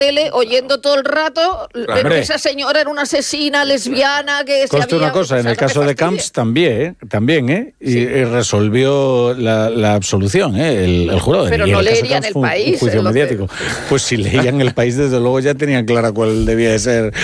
tele oyendo todo el rato que esa señora era una asesina lesbiana que se había... una cosa, en el caso de Camps también, y resolvió la absolución, el jurado. Pero no leían El País. Un juicio mediático. Pues si leían El País, desde luego ya tenían clara cuál debía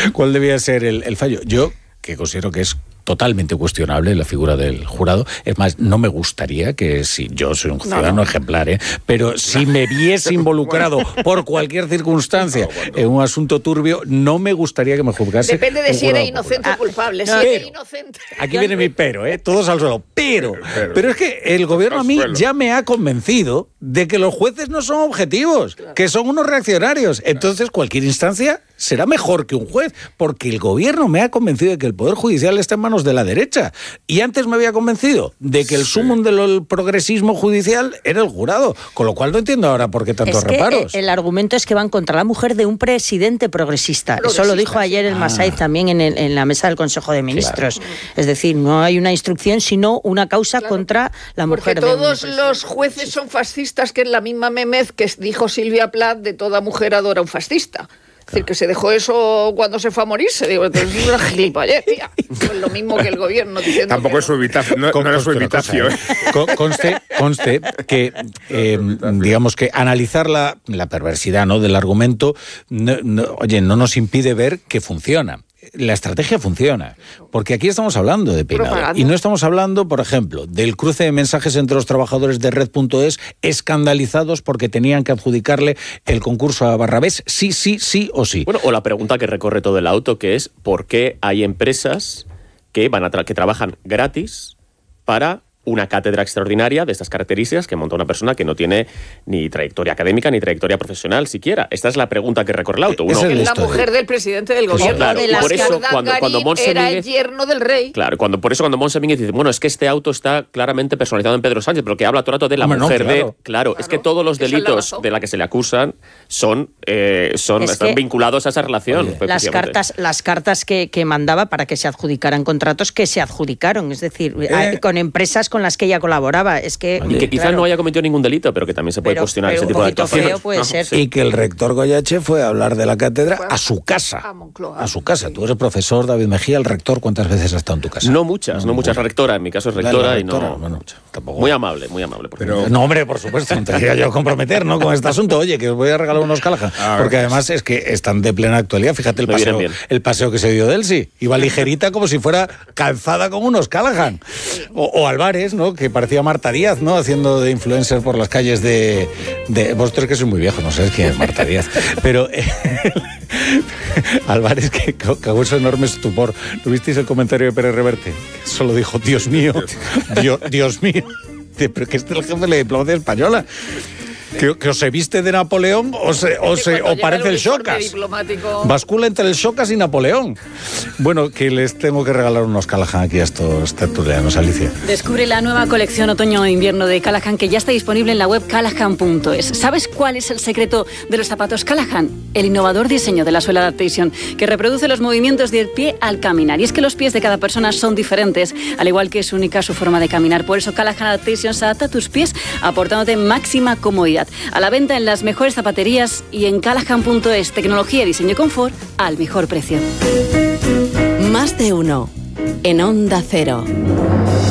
ser el fallo. Yo, que considero que es totalmente cuestionable la figura del jurado. Es más, no me gustaría que, si yo soy un ciudadano ejemplar, pero si me viese involucrado por cualquier circunstancia en un asunto turbio, no me gustaría que me juzgase. Depende de si era inocente o culpable. Si era inocente. Aquí viene mi pero, todos al suelo. Pero es que el gobierno a mí ya me ha convencido de que los jueces no son objetivos, que son unos reaccionarios. Entonces, cualquier instancia será mejor que un juez, porque el gobierno me ha convencido de que el Poder Judicial está en manos de la derecha. Y antes me había convencido de que el sumum del progresismo judicial era el jurado, con lo cual no entiendo ahora por qué tantos reparos. El argumento es que van contra la mujer de un presidente progresista. Eso lo dijo ayer el Massaid también en la mesa del Consejo de Ministros. Claro. Es decir, no hay una instrucción, sino una causa contra la mujer. Porque todos los jueces son fascistas, que es la misma memez que dijo Silvia Plath de toda mujer adora un fascista. Es decir, que se dejó eso cuando se fue a morirse. Digo, es una gilipollez, tía. Pues lo mismo que el gobierno diciendo. Tampoco es su invitación. No era su invitación. Conste que, digamos que analizar la perversidad, ¿no?, del argumento, no nos impide ver que funciona. La estrategia funciona, porque aquí estamos hablando de peinado y no estamos hablando, por ejemplo, del cruce de mensajes entre los trabajadores de Red.es escandalizados porque tenían que adjudicarle el concurso a Barrabés, sí o sí. Bueno, o la pregunta que recorre todo el auto, que es ¿por qué hay empresas que que trabajan gratis para una cátedra extraordinaria de estas características que monta una persona que no tiene ni trayectoria académica ni trayectoria profesional siquiera? Esta es la pregunta que recorre el auto. Es la mujer del presidente del gobierno. Claro, y por eso cuando Montse era Mínguez, el yerno del rey. Claro, cuando Montse Mínguez dice, bueno, es que este auto está claramente personalizado en Pedro Sánchez, pero que habla todo el rato de la mujer de... Claro, es que todos los delitos de la que se le acusan están vinculados a esa relación. Las cartas que mandaba para que se adjudicaran contratos que se adjudicaron, es decir, con empresas con las que ella colaboraba. Es que, y que quizás no haya cometido ningún delito, pero que también se puede cuestionar ese tipo de actuaciones. Puede ser. Sí. Y que el rector Goyache fue a hablar de la cátedra a su casa. A su casa. Tú eres profesor, David Mejía, el rector, ¿cuántas veces ha estado en tu casa? No muchas. Rectora, en mi caso es rectora y no... Tampoco. Muy amable. Pero... No, hombre, por supuesto, no te quería yo comprometer, ¿no?, con este asunto. Oye, que os voy a regalar unos Callahan. Porque además es que están de plena actualidad. Fíjate el paseo que se dio de Elsie. Iba ligerita como si fuera calzada con unos Callahan. O Álvarez, ¿no?, que parecía Marta Díaz, ¿no?, haciendo de influencer por las calles de... Vosotros que sois muy viejos, no sabéis quién es Marta Díaz. Pero Álvarez, que causó enorme estupor. ¿No visteis el comentario de Pérez Reverte? Solo dijo, Dios mío, Dios mío. Pero que este es el jefe de la diplomacia española. Que os se viste de Napoleón o parece el Xocas. Bascula entre el Xocas y Napoleón. Bueno, que les tengo que regalar unos Callahan aquí a estos tertulianos, Alicia. Descubre la nueva colección otoño e invierno de Callahan, que ya está disponible en la web callahan.es. ¿Sabes cuál es el secreto de los zapatos Callahan? El innovador diseño de la suela Adaptation, que reproduce los movimientos del pie al caminar. Y es que los pies de cada persona son diferentes, al igual que es única su forma de caminar. Por eso Callahan Adaptation se adapta a tus pies, aportándote máxima comodidad. A la venta en las mejores zapaterías y en callahan.es. Tecnología, diseño y confort al mejor precio. Más de uno en Onda Cero.